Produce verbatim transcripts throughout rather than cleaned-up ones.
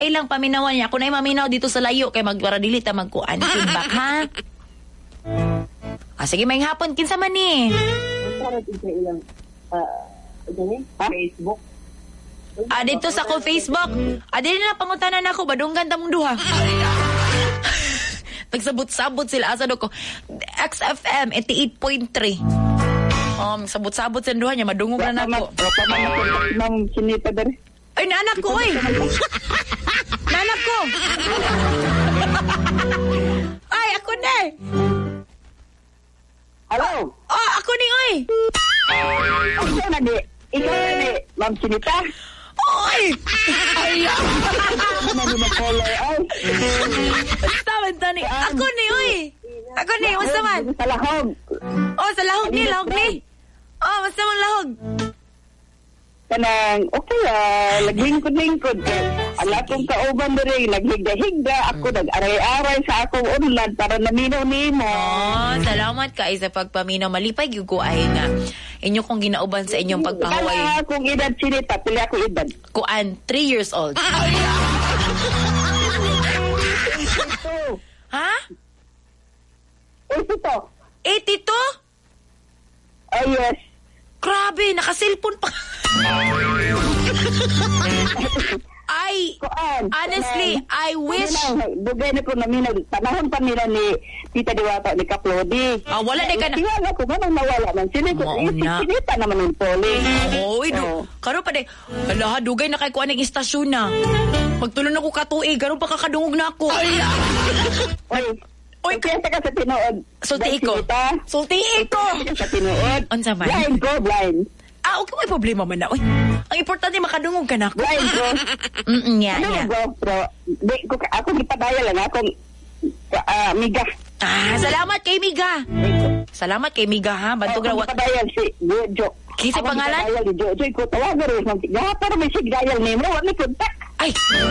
ilang paminawan niya. Ako na maminaw dito sa layo kay magparadili ta magkuan feedback ha. Ah sige may hapon kinsa man ni. Para sa ilang ah gani Facebook. Ah dito sa ko Facebook. Ah dili na pangutanan ako badunggan ta mong duha. Nagsabot-sabot sila asa do ko. X F M eighty-eight point three. Um sabot-sabot sa duha niya madungog na nako. Apa man ako nang sinita dere. Ay nanak ko oy. Nanak ko. Ay ako na. Hello. Oh ako ni oy. Ikaw na di. Ikaw na di. Ma'am Sinita. Oy! Ay! Ano na pala ay? Taman tani. Ako ni oy. Ako ni unsa man? Sa lahog. Oh, sa lahog ni, lahog ni. Oh, unsa man lahog? Kanang okay ah, naglingkod-lingkod ko. Ala kong kauban diri, naghigda-higda ako, nag-aray-aray sa akong unlad para naminaw nimo. Oh, salamat ka sa pagpaminaw. Malipay gyud ko ay nga. Inyo kong ginauban sa inyong pagpahuway. Kala akong edad sinita, pili ako edad. Kuan, three years old. Ha? Ito. eighty-two? Oh yes. Grabe, naka-cellphone pa. Ay, Kuan. honestly, I wish... Dugay na ko naminaw. Panahon pa nila ni Tita Diwata ni Kaplodi. Ah, wala na ka na. Tingala ko, ganang nawala man. Sinita, Mauna. sinita naman yung poli. Oo, idu. Oo. Karon pa de. Hala, dugay na kay kuan ng istasyon na. Pagtulon ako katuig, karon pa kakadungog na ako. Oy, Oy, kaya ka sa tinuod. sulti ko. Sinita. Sulti ko. Sa tinuod. Unsa man? Blind ko, blind. Ah, okay, may problema man na. Oy, ang importante makadungog ka na ako. Blind ko. Mm, yeah, Ano yeah. ko, bro? Di, ko, ako gipadaya lang. Ako, ah, miga. Ah, salamat kay Miga. Salamat kay Miga ha. Bantog Ako raw. gipadaya si Jojo. Kisa Ako pangalan? gipadaya ni Jojo. Ko tawagan rin. Gapar may sigdayal ni mo. Wala may kontak. Ay.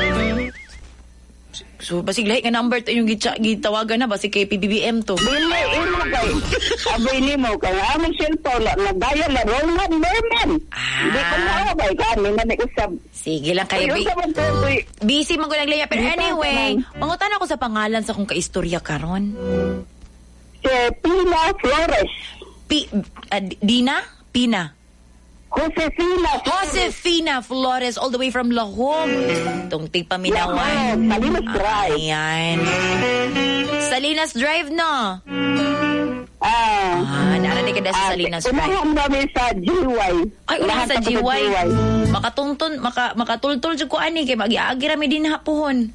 So, basig lahi nga number to yung gitsa- gitawagan na. Basig kay P B B M to. Dili, imo kay. Abay ni mo. Kaya aming cellphone na nagdayal na wrong number man. Ah. Hindi ko na ba. Kami na nag-usab. Sige lang kayo. Ayun Bi- sa mga koy. busy man ko lang Leia. Pero Di pa, anyway, tamang. mangutan ako sa pangalan sa kong kaistorya karon. Si Pina Flores. Pi, ah, Dina? Pina? Josefina. Josefina Flores, all the way from Lahog. Itong tigpaminawan. Salinas Drive. Ayan. Salinas Drive, no? Ah. Ah, narinig ka na sa Salinas Drive. Unahan kami sa G Y. Ay, unahan sa kami G Y. Makatuntun, maka, makatultul dyan ko ani, kay mag-iagi rami din hapuhon.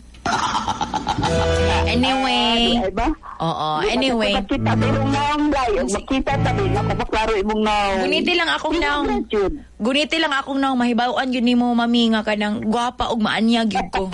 Anyway. Ay ba? Oo, anyway. Makita imong naong lay. Makita tabi. Nakapaklaro imong naong. Guniti lang akong naong. Guniti lang akong naong. Mahibawaan yun ni mo, mami, nga ka ng gwapa o maanyag yun ko.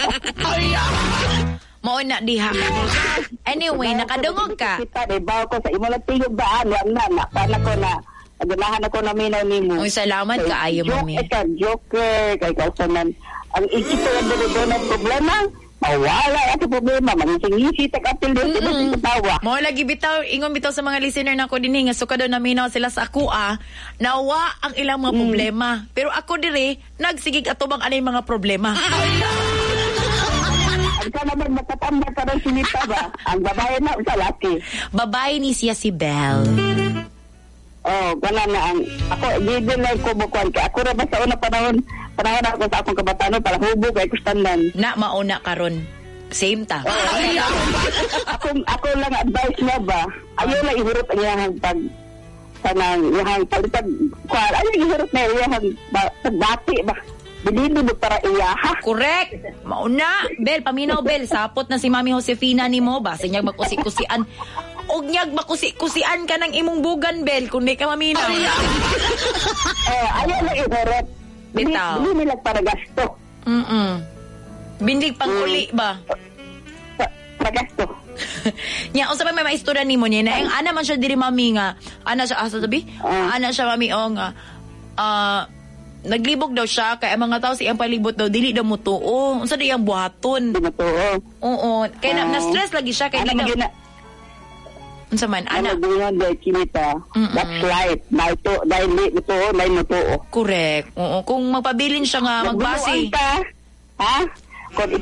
Mauna diha. Anyway, nakadungog ka. Kita, ibaw ko sa imo lang tingog daan. Yan na, nakana ko na. Aganahan ako na minaw ni mo. Uy, salamat ka, ayo, mami. Joke ka, joker. Kay kausanan. Ang ikito yung doon ang problema. Mawala at problema. Mangising-ngisi, tak-apil din. Diba si katawa? Mo lagi bitaw, ingon bitaw sa mga listener na ko din nga suka daw naminaw sila sa ako ah, nawa ang ilang mga Mm. problema. Pero ako dire, nagsigig atubang anay mga problema. Ang ka naman matatanda ka ng sinita ba? Ang babae na sa laki. Babae ni siya si Belle. Oh, gana na ang ako gidin lang ko bukuan ka. Ako ra ba sa una panahon, panahon ako sa akong kabataan para hubog kay kustandan. Na mauna karon. Same ta. Oh, ako ako lang advice na ba. Ayo lang ihurot ang iyang pag kanang iyang palitag kuan. Ayo ihurot na iyang pagbati ba. Bilili mo para iyaha. Correct. Mauna. Bel, paminaw Bel. Sapot na si Mami Josefina ni mo. Basta niyag makusi-kusian. Og niyag makusi-kusian ka ng imong bugan, Bel. Kung di ka maminaw. Eh, ayaw lang ihurot. Bitaw. Bilili nila para gasto. Mm-mm. Bindig pang uli ba? Sa, para gasto. Nya, unsa pa may maistorya nimo niya na ang ana man siya diri mami nga. Ana siya asa tabi? Ah. Ana siya mami o nga. Ah, naglibog daw siya kay ang mga tao siyang palibot daw dili daw mo tuo. Unsa di ang buhaton? Di mo to. Oo, kay na, Ah. na-stress lagi siya kay Ano di na. magina? Unsa man ana? Ano ganyan dahil kinita? Mm-mm. That's right. Dahil to, dahil di mo to, dahil mo to. Correct. Oo, kung magpabilin siya nga magbasi. Nagbunuan ka, ha? kung